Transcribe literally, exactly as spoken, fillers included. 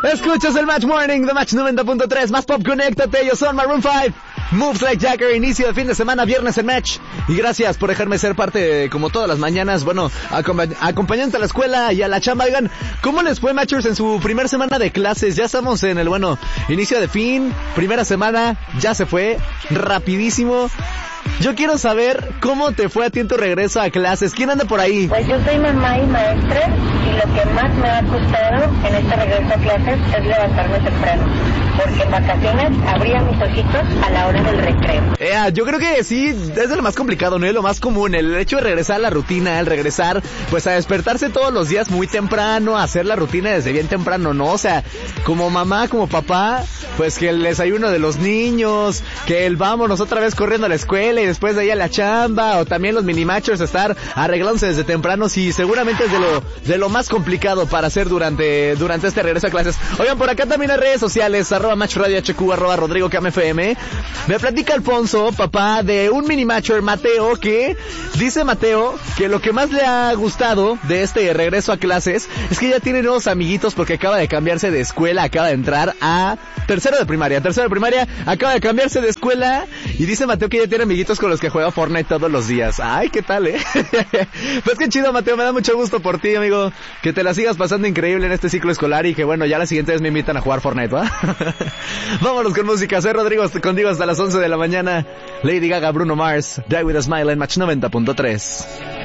Escuchas el Match Morning de Match noventa punto tres, más pop, conéctate, yo soy Maroon cinco, Moves Like Jagger, inicio de fin de semana, viernes en Match, y gracias por dejarme ser parte, como todas las mañanas, bueno, acompa- acompañante a la escuela y a la chamba. Oigan, ¿cómo les fue, Matchers, en su primer semana de clases? Ya estamos en el, bueno, inicio de fin, primera semana, ya se fue, rapidísimo. Yo quiero saber cómo te fue a ti en tu regreso a clases. ¿Quién anda por ahí? Pues yo soy mamá y maestra y lo que más me ha costado en este regreso a clases es levantarme temprano, porque en vacaciones abría mis ojitos a la hora del recreo. Eh, yo creo que sí, es de lo más complicado, ¿no? Es lo más común, el hecho de regresar a la rutina, el regresar pues a despertarse todos los días muy temprano, a hacer la rutina desde bien temprano, ¿no? O sea, como mamá, como papá, pues que el desayuno de los niños, que el vámonos otra vez corriendo a la escuela y después de ahí a la chamba, o también los minimatchers estar arreglándose desde temprano, sí, seguramente es de lo de lo más complicado para hacer durante durante este regreso a clases. Oigan, por acá también en redes sociales, arroba Match Radio H Q, arroba Rodrigo Cam F M, me platica Alfonso, papá de un minimatcher, Mateo, que dice Mateo que lo que más le ha gustado de este regreso a clases es que ya tiene nuevos amiguitos porque acaba de cambiarse de escuela, acaba de entrar a tercero de primaria, tercero de primaria, acaba de cambiarse de escuela y dice Mateo que ya tiene amiguitos con los que juega Fortnite todos los días. Ay, ¿qué tal, eh? Pues qué chido, Mateo, me da mucho gusto por ti, amigo, que te la sigas pasando increíble en este ciclo escolar y que bueno, ya la siguiente vez me invitan a jugar Fortnite, ¿va? Vámonos con música, soy Rodrigo, contigo hasta las once de la mañana. Lady Gaga, Bruno Mars, Die With A Smile en Match noventa punto tres.